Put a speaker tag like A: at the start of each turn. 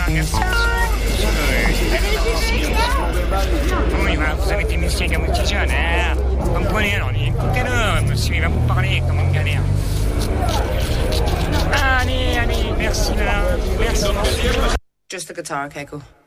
A: merci monsieur. Oui, voilà, vous avez été monsieur Gamouti-jeune, hein. Comprenez, alors, écoutez-le, monsieur, il va vous parler comme une galère. Allez, merci, madame. Merci, monsieur.
B: Just the guitar, Keiko.